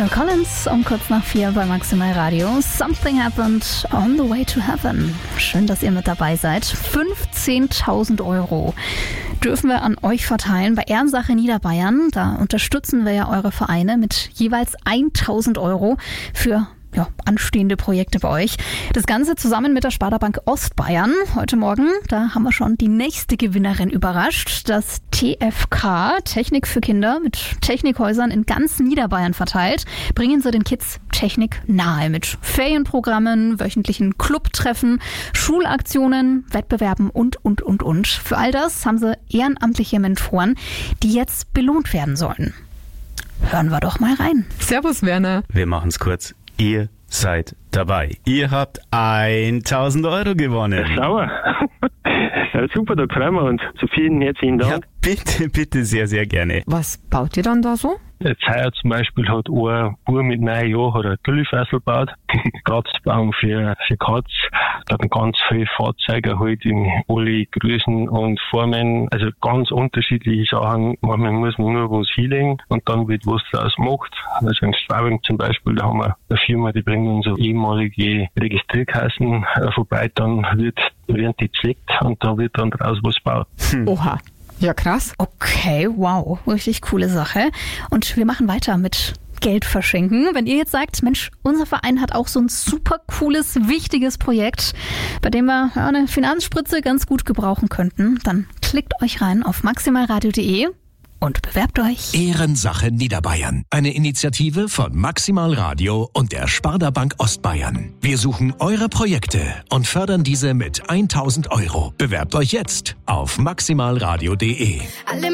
Phil Collins um kurz nach 4 bei Maximal Radio. Something happened on the way to heaven. Schön, dass ihr mit dabei seid. 15.000 Euro dürfen wir an euch verteilen bei Ehrensache Niederbayern. Da unterstützen wir ja eure Vereine mit jeweils 1.000 Euro für anstehende Projekte bei euch. Das Ganze zusammen mit der Sparda-Bank Ostbayern. Heute Morgen, da haben wir schon die nächste Gewinnerin überrascht. Das TFK, Technik für Kinder, mit Technikhäusern in ganz Niederbayern verteilt, bringen sie den Kids Technik nahe mit Ferienprogrammen, wöchentlichen Clubtreffen, Schulaktionen, Wettbewerben und. Für all das haben sie ehrenamtliche Mentoren, die jetzt belohnt werden sollen. Hören wir doch mal rein. Servus, Werner. Wir machen's kurz. Ihr seid dabei. Ihr habt 1.000 Euro gewonnen. Sauer. Ja, super, da freuen wir uns. Zu vielen herzlichen Dank. Ja, bitte, sehr, sehr gerne. Was baut ihr dann da so? Jetzt heuer zum Beispiel hat ein Bub mit 9 Jahren ein Güllefassel gebaut. Kratzbaum für Katz. Da hat ganz viele Fahrzeuge halt in alle Größen und Formen. Also ganz unterschiedliche Sachen. Manchmal muss man nur was hinlegen und dann wird was draus gemacht. Also in Straubing zum Beispiel, da haben wir eine Firma, die bringt uns so ehemalige Registrierkassen vorbei. Dann werden die gepflegt und da wird dann draus was gebaut. Oha. Ja, krass. Okay, wow. Richtig coole Sache. Und wir machen weiter mit Geld verschenken. Wenn ihr jetzt sagt, Mensch, unser Verein hat auch so ein super cooles, wichtiges Projekt, bei dem wir eine Finanzspritze ganz gut gebrauchen könnten, dann klickt euch rein auf maximalradio.de und bewerbt euch. Ehrensache Niederbayern. Eine Initiative von Maximal Radio und der Sparda-Bank Ostbayern. Wir suchen eure Projekte und fördern diese mit 1.000 Euro. Bewerbt euch jetzt auf maximalradio.de.